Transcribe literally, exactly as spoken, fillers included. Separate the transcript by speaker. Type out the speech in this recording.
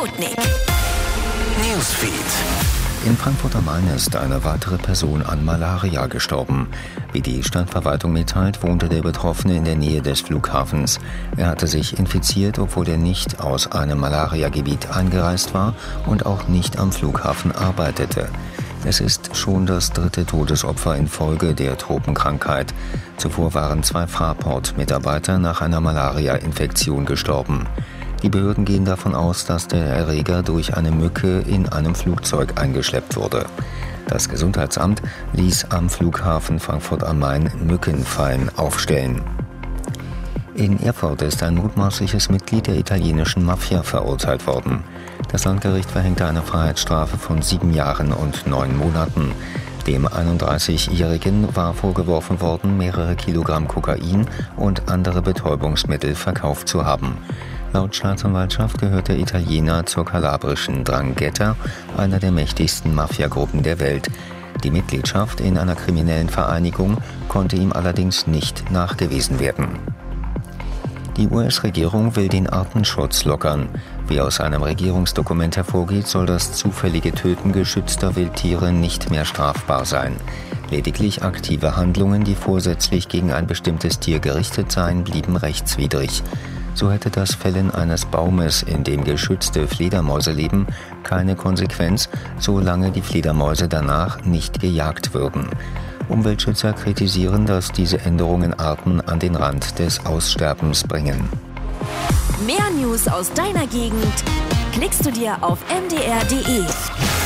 Speaker 1: Sputnik.
Speaker 2: Newsfeed.
Speaker 3: In Frankfurt am Main ist eine weitere Person an Malaria gestorben. Wie die Stadtverwaltung mitteilt, wohnte der Betroffene in der Nähe des Flughafens. Er hatte sich infiziert, obwohl er nicht aus einem Malariagebiet eingereist war und auch nicht am Flughafen arbeitete. Es ist schon das dritte Todesopfer infolge der Tropenkrankheit. Zuvor waren zwei Fraport-Mitarbeiter nach einer Malaria-Infektion gestorben. Die Behörden gehen davon aus, dass der Erreger durch eine Mücke in einem Flugzeug eingeschleppt wurde. Das Gesundheitsamt ließ am Flughafen Frankfurt am Main Mückenfallen aufstellen. In Erfurt ist ein mutmaßliches Mitglied der italienischen Mafia verurteilt worden. Das Landgericht verhängte eine Freiheitsstrafe von sieben Jahren und neun Monaten. Dem einunddreißigjährigen war vorgeworfen worden, mehrere Kilogramm Kokain und andere Betäubungsmittel verkauft zu haben. Laut Staatsanwaltschaft gehört der Italiener zur kalabrischen Drangheta, einer der mächtigsten Mafiagruppen der Welt. Die Mitgliedschaft in einer kriminellen Vereinigung konnte ihm allerdings nicht nachgewiesen werden. Die U S-Regierung will den Artenschutz lockern. Wie aus einem Regierungsdokument hervorgeht, soll das zufällige Töten geschützter Wildtiere nicht mehr strafbar sein. Lediglich aktive Handlungen, die vorsätzlich gegen ein bestimmtes Tier gerichtet seien, blieben rechtswidrig. So hätte das Fällen eines Baumes, in dem geschützte Fledermäuse leben, keine Konsequenz, solange die Fledermäuse danach nicht gejagt würden. Umweltschützer kritisieren, dass diese Änderungen Arten an den Rand des Aussterbens bringen.
Speaker 1: Mehr News aus deiner Gegend klickst du dir auf m d r punkt d e.